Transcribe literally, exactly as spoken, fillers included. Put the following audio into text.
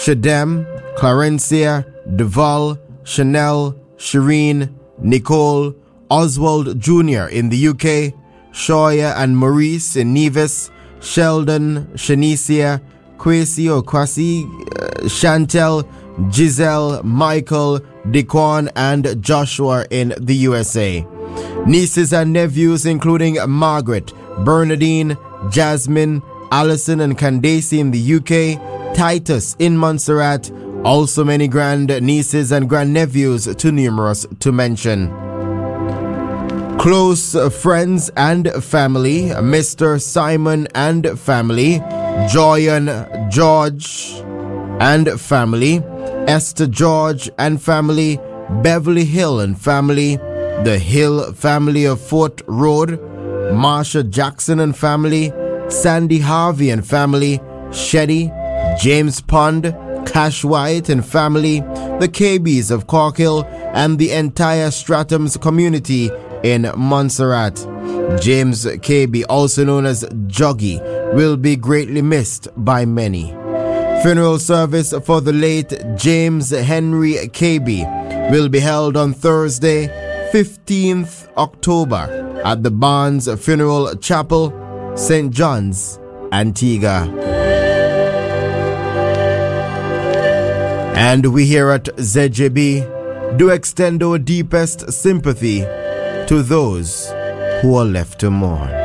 Shadem, Clarencia, Duval, Chanel, Shireen, Nicole, Oswald Junior in the U K, Shoya and Maurice in Nevis, Sheldon, Shanicia, Kwesi or Kwasi, uh, Chantel, Giselle, Michael, Dequan and Joshua in the U S A. Nieces and nephews including Margaret, Bernadine, Jasmine, Allison and Candace in the U K, Titus in Montserrat, also many grand nieces and grandnephews too numerous to mention. Close friends and family, Mister Simon and family, Joyan George and family, Esther George and family, Beverly Hill and family, the Hill family of Fort Road, Marsha Jackson and family, Sandy Harvey and family, Shetty, James Pond, Cash White and family, the K Bs of Corkhill, and the entire Stratham's community in Montserrat. James K B, also known as Joggy, will be greatly missed by many. Funeral service for the late James Henry K B will be held on Thursday, fifteenth October at the Barnes Funeral Chapel, Saint John's, Antigua. And we here at Z J B do extend our deepest sympathy to those who are left to mourn.